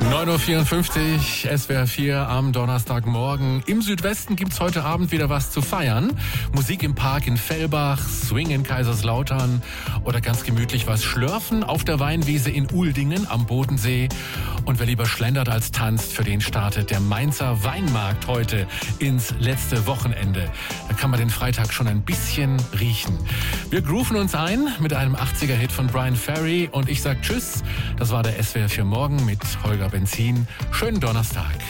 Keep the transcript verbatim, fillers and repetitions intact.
neun Uhr vierundfünfzig, S W R vier am Donnerstagmorgen. Im Südwesten gibt's heute Abend wieder was zu feiern. Musik im Park in Fellbach, Swing in Kaiserslautern oder ganz gemütlich was schlürfen auf der Weinwiese in Uldingen am Bodensee. Und wer lieber schlendert als tanzt, für den startet der Mainzer Weinmarkt heute ins letzte Wochenende. Da kann man den Freitag schon ein bisschen riechen. Wir grooven uns ein mit einem achtziger-Hit von Bryan Ferry und ich sag Tschüss. Das war der S W R vier Morgen mit Holger Benzin. Schönen Donnerstag.